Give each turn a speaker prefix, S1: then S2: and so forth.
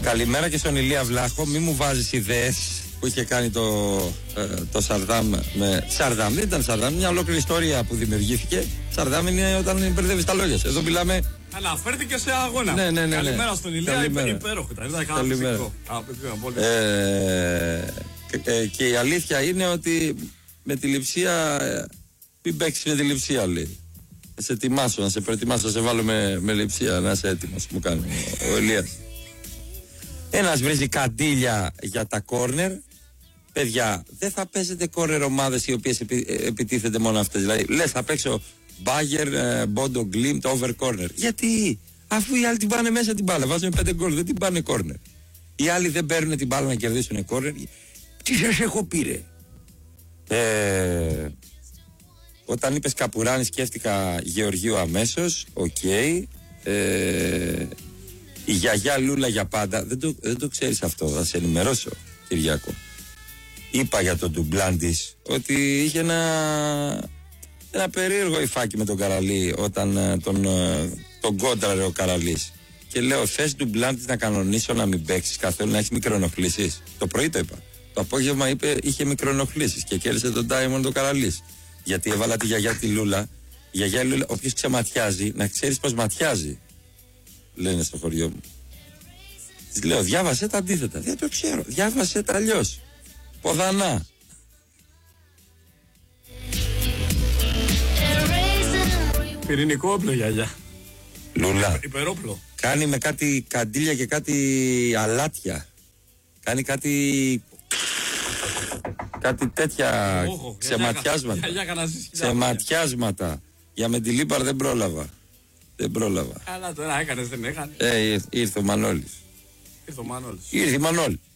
S1: Καλημέρα και στον Ηλία Βλάχο. Μη μου βάζεις ιδέες που είχε κάνει το Σαρδάμ με. Σαρδάμ, δεν ήταν Σαρδάμ, μια ολόκληρη ιστορία που δημιουργήθηκε. Σαρδάμ είναι όταν μπερδεύεις τα λόγια. Εδώ μιλάμε.
S2: Αναφέρθηκε σε αγώνα.
S1: Ναι.
S2: Καλημέρα στον Ηλία, υπέροχο ήταν.
S1: Καλημέρα. Και η αλήθεια είναι ότι με τη Λειψία. Μην παίξεις με τη Λειψία, λέει. Να σε ετοιμάσω, να σε προετοιμάσω, να σε βάλω με Λειψία, να είσαι έτοιμος, μου κάνει ο Ηλίας. Ένας βρίζει καντήλια για τα κόρνερ. Παιδιά, δεν θα παίζετε κόρνερ ομάδες οι οποίες επιτίθενται μόνο αυτές. Δηλαδή, λες θα παίξω Μπάγερ, Μπόντο, Γκλίμπ, over corner. Γιατί, αφού οι άλλοι την πάνε μέσα την μπάλα, βάζουν 5 γκολ, δεν την πάνε κόρνερ. Οι άλλοι δεν παίρνουν την μπάλα να κερδίσουν κόρνερ. Τι σας έχω πει, ρε. Όταν είπες Καπουράνη, σκέφτηκα Γεωργίου αμέσως. Οκ. Η γιαγιά Λούλα για πάντα. Δεν το ξέρεις αυτό, θα σε ενημερώσω, Κυριάκο. Είπα για τον ντουμπλάν της ότι είχε ένα περίεργο υφάκι με τον Καραλή όταν τον κόντραρε ο Καραλής. Και λέω, θες ντουμπλάν της να κανονίσω να μην παίξεις καθόλου, να έχει μικροενοχλήσεις. Το πρωί το είπα. Το απόγευμα είπε είχε μικροενοχλήσεις και κέρδισε τον Diamond ο Καραλής. Γιατί έβαλα τη γιαγιά τη Λούλα. Η γιαγιά Λούλα, όποιος ξεματιάζει, να ξέρεις πως ματιάζει. Λένε στο χωριό μου. Της λέω, διάβασε τα αντίθετα. Δεν το ξέρω. Διάβασε τα αλλιώς. Ποδανά.
S2: Πυρηνικό όπλο, γιαγιά.
S1: Λούλα.
S2: Υπερόπλο.
S1: Κάνει με κάτι καντήλια και κάτι αλάτια. Κάνει κάτι τέτοια ξεματιάσματα. Ξεματιάσματα. Για Μεντιλίπαρ δεν πρόλαβα.
S2: Καλά τώρα έκανες, δεν έκανε.
S1: Ήρθε ο Μανώλης.
S2: Ήρθε η Μανώλη.